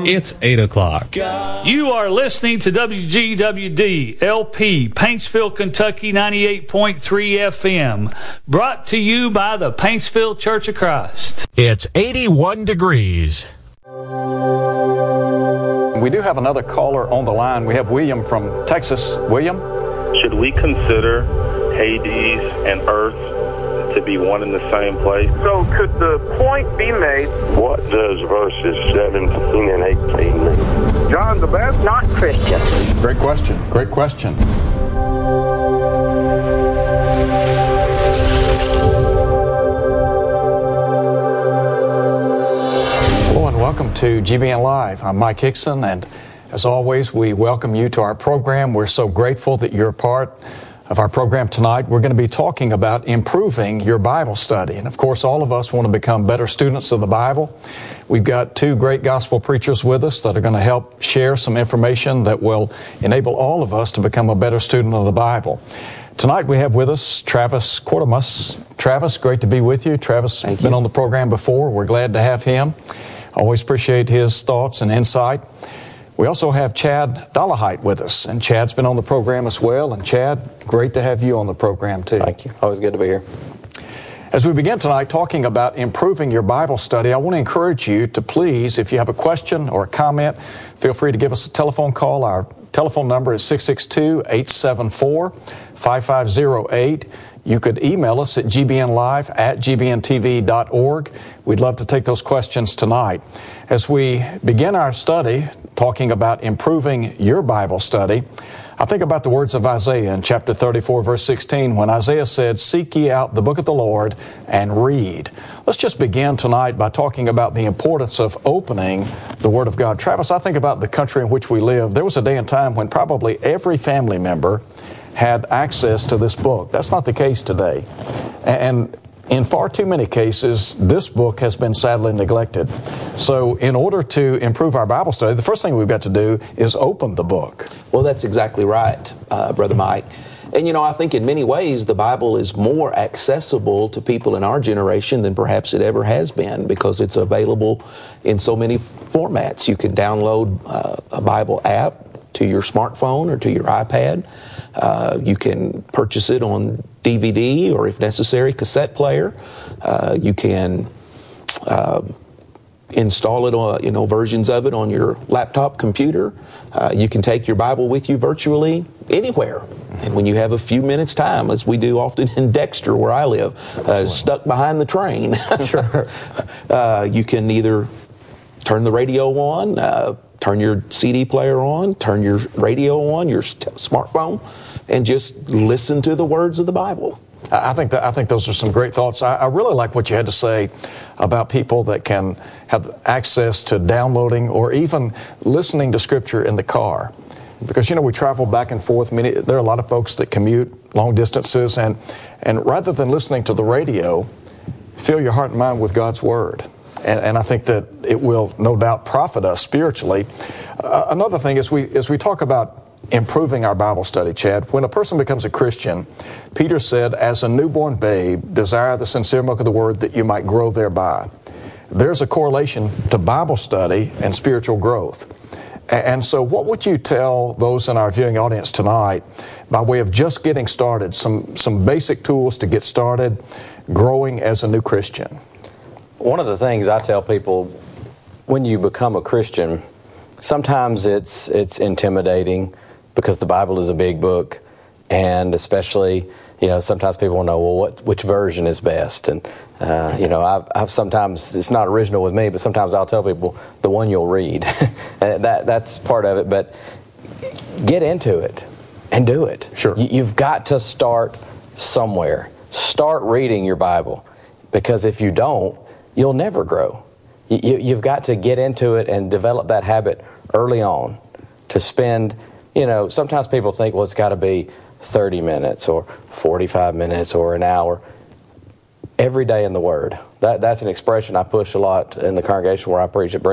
It's 8 o'clock. You are listening to WGWD LP, Paintsville, Kentucky 98.3 FM, brought to you by the Paintsville Church of Christ. It's 81 degrees. We do have another caller on the line. We have William from Texas. William? Should we consider Hades and Earth to be one in the same place? So could the point be made? What does verses 17 and 18 mean? John the Baptist? Not Christian. Great question. Great question. Hello and welcome to GBN Live. I'm Mike Hickson, and as always, we welcome you to our program. We're so grateful that you're a part of our program tonight. We're going to be talking about improving your Bible study. And of course, all of us want to become better students of the Bible. We've got two great gospel preachers with us that are going to help share some information that will enable all of us to become a better student of the Bible. Tonight we have with us Travis Quartemus. Travis, great to be with you. Travis has been on the program before. We're glad to have him. Always appreciate his thoughts and insight. We also have Chad Dollahite with us, and Chad's been on the program as well. And Chad, great to have you on the program too. Thank you. Always good to be here. As we begin tonight talking about improving your Bible study, I want to encourage you to please, if you have a question or a comment, feel free to give us a telephone call. Our telephone number is 662-874-5508. You could email us at gbnlive@gbntv.org. We'd love to take those questions tonight. As we begin our study, talking about improving your Bible study, I think about the words of Isaiah in chapter 34, verse 16, when Isaiah said, "Seek ye out the book of the Lord and read." Let's just begin tonight by talking about the importance of opening the Word of God. Travis, I think about the country in which we live. There was a day and time when probably every family member had access to this book. That's not the case today. And in far too many cases, this book has been sadly neglected. So in order to improve our Bible study, the first thing we've got to do is open the book. Well, that's exactly right, Brother Mike. And I think in many ways the Bible is more accessible to people in our generation than perhaps it ever has been, because it's available in so many formats. You can download a Bible app to your smartphone or to your iPad. You can purchase it on DVD or, if necessary, cassette player. You can install it on, versions of it on your laptop computer. You can take your Bible with you virtually anywhere. And when you have a few minutes time, as we do often in Dexter, where I live, stuck behind the train, you can either turn the radio on, turn your CD player on, turn your radio on, your smartphone, and just listen to the words of the Bible. I think those are some great thoughts. I really like what you had to say about people that can have access to downloading or even listening to Scripture in the car. Because, we travel back and forth. There are a lot of folks that commute long distances, and rather than listening to the radio, fill your heart and mind with God's Word. And I think that it will no doubt profit us spiritually. Another thing is as we talk about improving our Bible study, Chad, when a person becomes a Christian, Peter said, "As a newborn babe, desire the sincere milk of the Word that you might grow thereby." There's a correlation to Bible study and spiritual growth. And so what would you tell those in our viewing audience tonight by way of just getting started, some basic tools to get started growing as a new Christian? One of the things I tell people, when you become a Christian, sometimes it's intimidating because the Bible is a big book, and especially, sometimes people want to know, well, which version is best? And, I've sometimes, it's not original with me, but sometimes I'll tell people the one you'll read. That's part of it, but get into it and do it. Sure. You've got to start somewhere. Start reading your Bible, because if you don't, you'll never grow. You've got to get into it and develop that habit early on to spend, sometimes people think, well, it's got to be 30 minutes or 45 minutes or an hour. Every day in the Word. That's an expression I push a lot in the congregation where I preach at